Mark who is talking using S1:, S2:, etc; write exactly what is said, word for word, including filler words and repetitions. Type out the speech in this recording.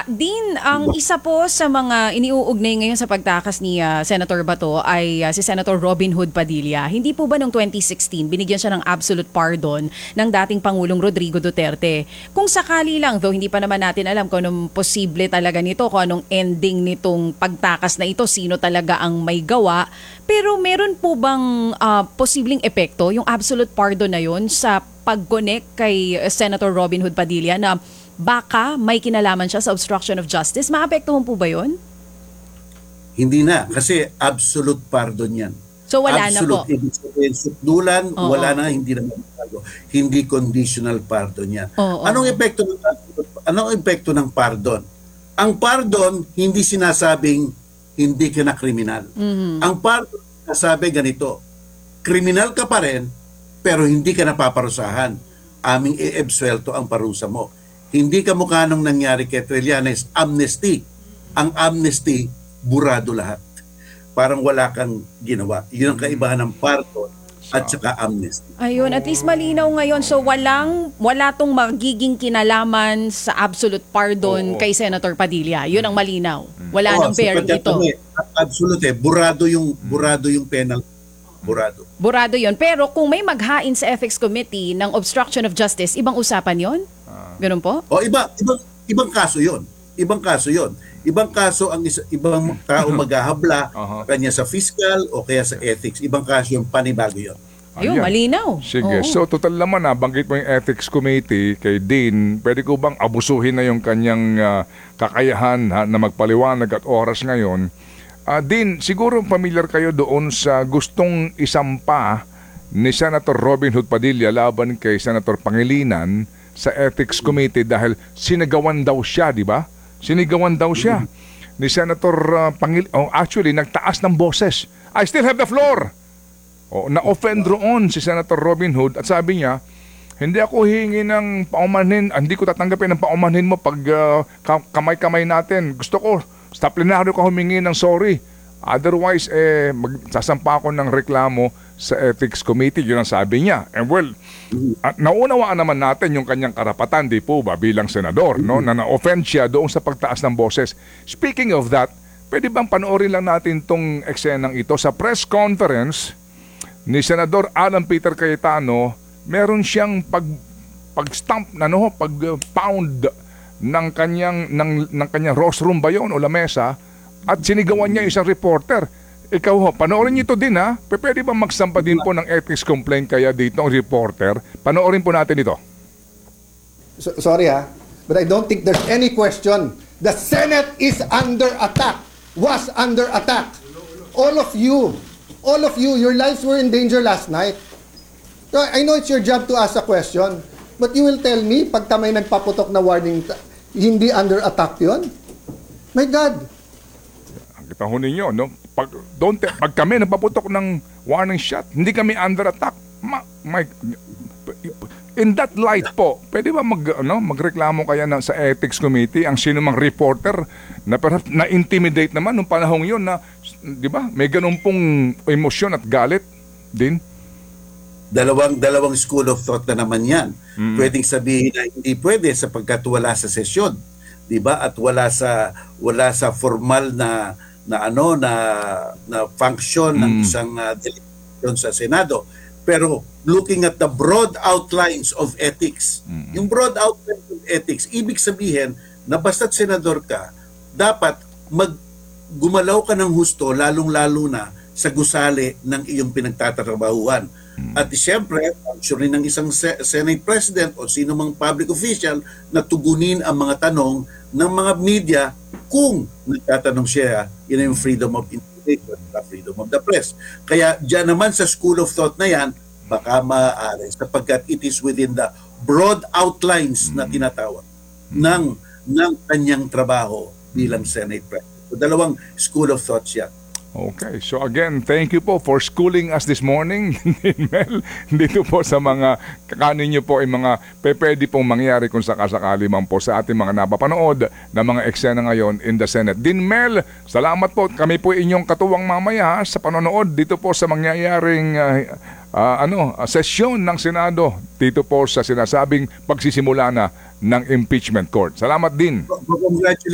S1: Din, ang isa po sa mga iniuugnay ngayon sa pagtakas ni uh, Senator Bato ay uh, si Senator Robin Hood Padilla. Hindi po ba noong twenty sixteen binigyan siya ng absolute pardon ng dating Pangulong Rodrigo Duterte? Kung sakali lang, though hindi pa naman natin alam kung anong posible talaga nito, kung anong ending nitong pagtakas na ito, sino talaga ang may gawa, pero meron po bang uh, posibleng epekto yung absolute pardon na yun sa pag-connect kay Senator Robin Hood Padilla na baka may kinalaman siya sa obstruction of justice? Maapektuhan po ba yun?
S2: Hindi na, kasi absolute pardon yan.
S1: So wala
S2: absolute,
S1: na po?
S2: Ibig sabihin, sukdulan,
S1: Oo.
S2: wala na, hindi na pardon. Hindi conditional pardon yan.
S1: Oo.
S2: Anong epekto ng anong epekto ng pardon? Ang pardon, hindi sinasabing hindi ka na kriminal.
S1: Mm-hmm.
S2: Ang pardon, sinasabi ganito, kriminal ka pa rin, pero hindi ka napaparusahan. Aming i-absuelto ang parusa mo. Hindi ka mukha nung nangyari kay Trillanes, amnesty. Ang amnesty, burado lahat. Parang wala kang ginawa. Yun ang kaibahan ng pardon at saka amnesty.
S1: Ayun, at least malinaw ngayon. So walang, wala tong magiging kinalaman sa absolute pardon
S3: Oo.
S1: kay Senator Padilla. Yun ang malinaw. Wala
S2: Oo,
S1: nang bearing
S2: sapagkat
S1: ito.
S2: ano eh, absolute eh, burado yung, burado yung penalty. Burado.
S1: Burado yun. Pero kung may maghain sa Ethics Committee ng obstruction of justice, ibang usapan yon? Ganun po?
S2: O iba, ibang ibang kaso 'yon. Ibang kaso 'yon. Ibang kaso ang isa, ibang tao maghahabla
S3: Aha.
S2: kanya sa fiscal o kaya sa ethics. Ibang kaso yung panibago 'yon.
S1: Ayun,
S3: Ayan.
S1: malinaw.
S3: Sige,
S1: Oo.
S3: so total naman na, banggit mo yung Ethics Committee kay Dean, pwede ko bang abusuhin na yung kanyang ah, kakayahan ha, na magpaliwanag at oras ngayon? Ah, Dean, siguro familiar kayo doon sa gustong isampa ni Senator Robin Hood Padilla laban kay Senator Pangilinan sa Ethics Committee dahil sinigawan daw siya, di ba? Sinigawan daw siya ni Senator uh, Pangil... Oh, actually, nagtaas ng boses. I still have the floor! Oh, na-offend roon si Senator Robin Hood at sabi niya, hindi ako hihingi ng paumanhin, hindi ko tatanggapin ng paumanhin mo pag uh, kamay-kamay natin. Gusto ko, sa plenaryo ka humingi ng sorry. Otherwise, eh, magsasampa ako ng reklamo sa Ethics Committee. Yun ang sabi niya. And well, at naunawaan naman natin yung kanyang karapatan, di po ba, bilang senador, no? Na na-offend siya doon sa pagtaas ng boses. Speaking of that, pwede bang panoorin lang natin tong eksenang ito sa press conference ni Senador Alan Peter Cayetano? Meron siyang pag pag-stamp na no, pag-pound ng kanyang ng, ng kanyang rostrum ba yun o lamesa at sinigawan niya isang reporter. Ikaw ho, panoorin niyo ito din ha. Pwede ba magsampa din po ng ethics complaint kaya dito ang reporter? Panoorin po natin ito.
S4: So, sorry ha, but I don't think there's any question. The Senate is under attack, was under attack. All of you, all of you, your lives were in danger last night. So I know it's your job to ask a question, but you will tell me, pag tamay nagpaputok na warning, hindi under attack yun? My God.
S3: Kita ho ninyo, no? Pag, don't, pag kami nagpaputok ng warning shot, hindi kami under attack. Ma, my, in that light po, pwede ba mag, ano, magreklamo kaya na, sa Ethics Committee ang sino mang reporter na perhaps na-intimidate naman nung panahong yun na, di ba, may ganun pong emosyon at galit din?
S2: Dalawang dalawang school of thought na naman 'yan. Mm. Pwedeng sabihin na hindi pwede sapagkat wala sa sesyon, 'di ba? At wala sa wala sa formal na na ano na na function mm. ng isang uh, delegation sa Senado. Pero looking at the broad outlines of ethics, mm. yung broad outlines of ethics, ibig sabihin na basta't senador ka, dapat mag gumalaw ka ng husto lalong-lalo na sa gusali ng iyong pinagtatrabahuan. At siyempre, function rin ng isang Senate President o sino mang public official na tugunin ang mga tanong ng mga media kung nagtatanong siya, yun yung freedom of information, the freedom of the press. Kaya dyan naman sa school of thought na yan, baka maaari sapagkat it is within the broad outlines na tinatawag ng, ng kanyang trabaho bilang Senate President. So, dalawang school of thoughts yan.
S3: Okay, so again, thank you po for schooling us this morning, Mel. Dito po sa mga kakanin nyo po ay mga pwede pong mangyari kung sakasakali man po sa ating mga napapanood na mga eksena ngayon in the Senate. Din Mel, salamat po. Kami po inyong katuwang mamaya sa panonood dito po sa mangyayaring uh, uh, ano, uh, sesyon ng Senado dito po sa sinasabing pagsisimula na ng impeachment court. Salamat din.
S2: Congratulations.